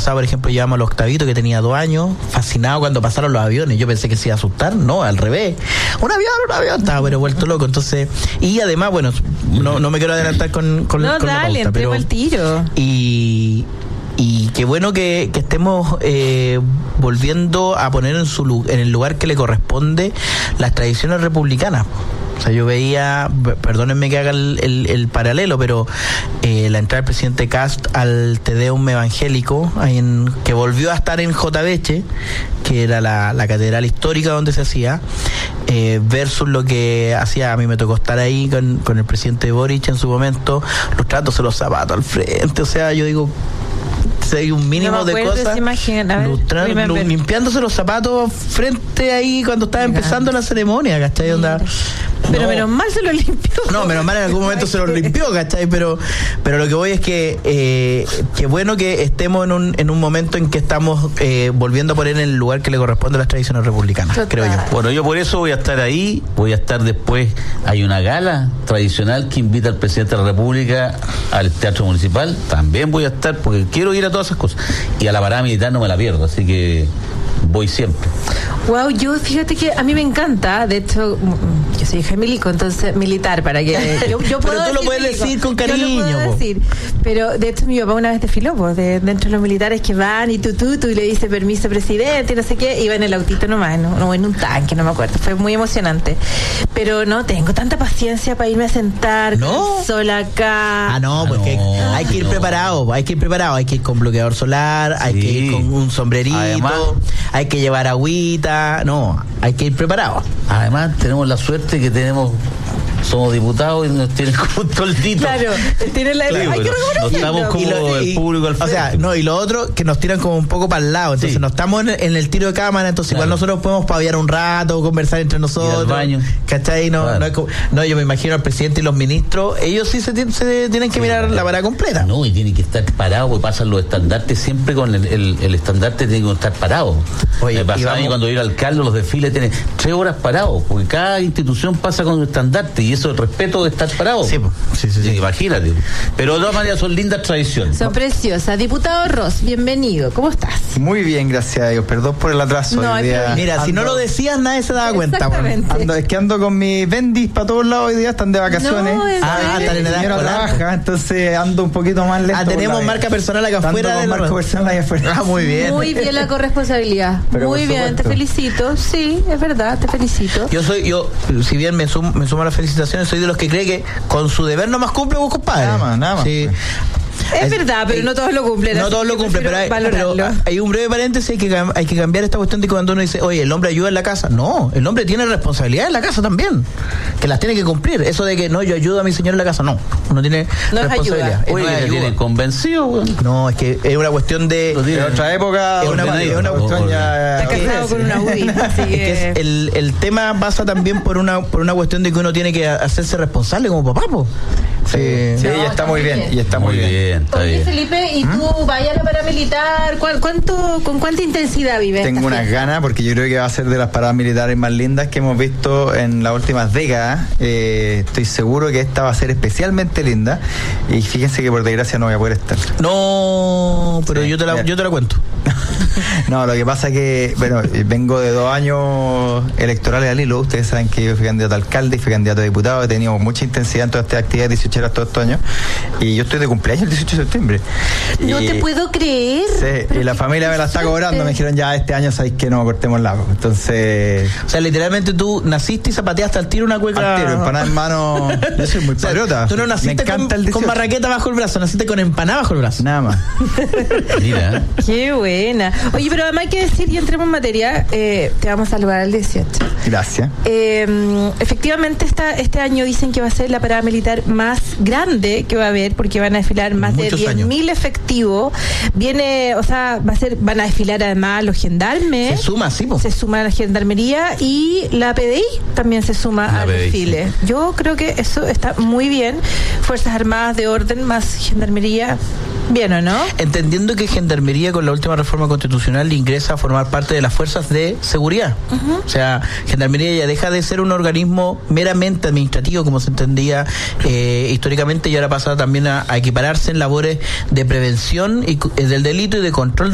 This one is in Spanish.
pasado, por ejemplo, llevamos al Octavito, que tenía 2 años, fascinado cuando pasaron los aviones. Yo pensé que se iba a asustar, no, al revés. Un avión, estaba pero vuelto loco. Entonces, y además, bueno, no me quiero adelantar con no, la dale, pauta, pero el tiro. Y qué bueno que estemos volviendo a poner en el lugar que le corresponde las tradiciones republicanas. O sea, yo veía, perdónenme que haga el paralelo, pero la entrada del presidente Kast al Te Deum evangélico, que volvió a estar en Jotaveche, que era la catedral histórica donde se hacía, versus lo que hacía, a mí me tocó estar ahí con el presidente Boric en su momento, lustrándose los zapatos al frente. O sea, yo digo, si hay un mínimo de cosas, limpiándose los zapatos frente ahí cuando estaba empezando la ceremonia, ¿cachai? Pero menos mal se lo limpió. No, menos mal en algún momento se lo limpió, ¿cachai? Pero lo que voy es que bueno que estemos en un momento en que estamos volviendo a poner en el lugar que le corresponde a las tradiciones republicanas. Total. Creo yo. Bueno, yo por eso voy a estar ahí, voy a estar después, hay una gala tradicional que invita al presidente de la República al Teatro Municipal, también voy a estar porque quiero ir a todas esas cosas. Y a la parada militar no me la pierdo, así que voy siempre. Wow, yo fíjate que a mí me encanta, de hecho, yo soy hija milico, entonces militar, para que yo puedo. Pero tú lo puedes decir con cariño. Yo lo puedo decir, pero de hecho mi papá una vez desfiló, dentro de los militares que van y tú y le dice permiso presidente y no sé qué, iba en el autito nomás, no en un tanque, no me acuerdo, fue muy emocionante. Pero no tengo tanta paciencia para irme a sentar sola acá. Porque hay que ir preparado, hay que ir con bloqueador solar, hay que ir con un sombrerito. Además, hay que llevar agüita, hay que ir preparado. Además, tenemos la suerte que somos diputados y nos tienen como un toldito. Claro, tienen la hay que no estamos como el público al frente. O sea, y lo otro, que nos tiran como un poco para el lado. Entonces, no estamos en el tiro de cámara, entonces igual nosotros podemos paviar un rato, conversar entre nosotros. Ir al baño. ¿Cachai? No, yo me imagino al presidente y los ministros, ellos sí se tienen que mirar la parada completa. Y tienen que estar parados, porque pasan los estandartes siempre con el estandarte, tiene que estar parado. Me pasaba cuando iba al alcalde, los desfiles tienen 3 horas parados, porque cada institución pasa con el estandarte y eso es el respeto de estar parado. Sí. Imagínate. Pero de todas maneras son lindas tradiciones. Son preciosas. Diputado Ross, bienvenido. ¿Cómo estás? Muy bien, gracias a Dios. Perdón por el atraso. Mira, si no lo decías, nadie se daba cuenta. Ando con mis bendis para todos lados hoy día, están de vacaciones. Están en edad trabaja, entonces ando un poquito más lento. Tenemos marca personal acá afuera. Muy bien. Muy bien la corresponsabilidad. Muy bien, te felicito. Sí, es verdad, te felicito. Yo, si bien me sumo a las felicitaciones, soy de los que cree que con su deber nomás cumple vos, compadre. Nada más. Sí. Es verdad, pero no todos lo cumplen. No todos lo cumplen, pero hay un breve paréntesis, hay que cambiar esta cuestión de que cuando uno dice, oye, el hombre ayuda en la casa. No, el hombre tiene responsabilidad en la casa también, que las tiene que cumplir. Eso de que yo ayudo a mi señor en la casa, no. Uno tiene responsabilidad. Oye, ¿te tienen convencido, güey? No, es que es una cuestión de otra época. Es una cuestión ya. Está casado con una UDI, así que el tema pasa también por una cuestión de que uno tiene que hacerse responsable como papá, po. Sí, ella está muy bien. Y está muy bien. Oye, Felipe, ¿y tú vayas a la paramilitar? ¿Con cuánta intensidad vives? Tengo unas ganas, porque yo creo que va a ser de las paradas militares más lindas que hemos visto en las últimas décadas. Estoy seguro que esta va a ser especialmente linda. Y fíjense que por desgracia no voy a poder estar. No, pero sí, yo te la cuento. No, lo que pasa es que, vengo de 2 años electorales al hilo. Ustedes saben que yo fui candidato a alcalde y fui candidato a diputado. He tenido mucha intensidad en todas estas actividades 18 todos estos años. Y yo estoy de cumpleaños el 18 de septiembre. No te puedo creer. Sí, y la familia me la está cobrando. Me dijeron, ya este año sabéis que no cortemos la. Entonces. O sea, literalmente tú naciste y zapateaste al tiro una cueca. Al tiro, empanada en mano. Yo soy muy patriota. Tú no naciste con marraqueta bajo el brazo, naciste con empanada bajo el brazo. Nada más. Mira. Qué buena. Oye, pero además hay que decir, y entremos en materia, te vamos a saludar al 18. Gracias. Efectivamente, este año dicen que va a ser la parada militar más grande que va a haber, porque van a desfilar más de 10.000 efectivos. Van a desfilar además los gendarmes. Se suma la gendarmería y la PDI también se suma al desfile. Sí. Yo creo que eso está muy bien. Fuerzas Armadas de orden más gendarmería. Bien, ¿o no? Entendiendo que Gendarmería con la última reforma constitucional ingresa a formar parte de las fuerzas de seguridad. Uh-huh. O sea, Gendarmería ya deja de ser un organismo meramente administrativo, como se entendía históricamente, y ahora pasa también a equipararse en labores de prevención y del delito y de control